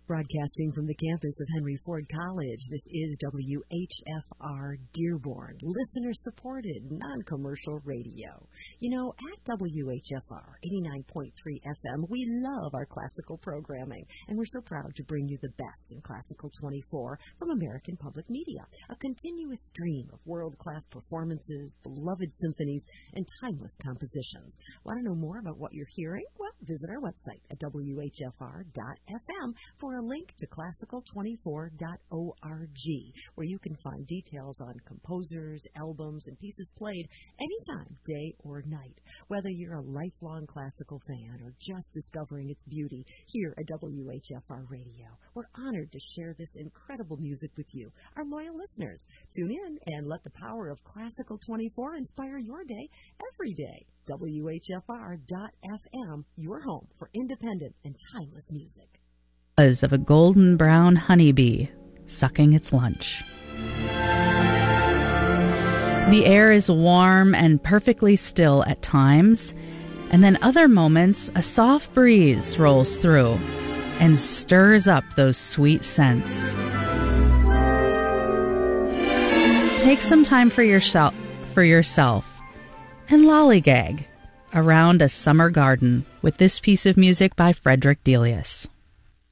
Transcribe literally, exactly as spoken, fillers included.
Broadcasting from the campus of Henry Ford College, this is W H F R Dearborn, listener-supported, non-commercial radio. You know, at W H F R eighty-nine point three F M, we love our classical programming, and we're so proud to bring you the best in Classical twenty-four from American Public Media, a continuous stream of world-class performances, beloved symphonies, and timeless compositions. Want to know more about what you're hearing? Well, visit our website at W H F R dot F M for a link to classical twenty-four dot org, where you can find details on composers, albums, and pieces played anytime, day or night. Whether you're a lifelong classical fan or just discovering its beauty, here at W H F R Radio, we're honored to share this incredible music with you, our loyal listeners. Tune in and let the power of Classical twenty-four inspire your day every day. W H F R dot F M, your home for independent and timeless music. Buzz of a golden brown honeybee sucking its lunch. The air is warm and perfectly still at times, and then other moments a soft breeze rolls through and stirs up those sweet scents. Take some time for yourself, for yourself and lollygag around a summer garden with this piece of music by Frederick Delius.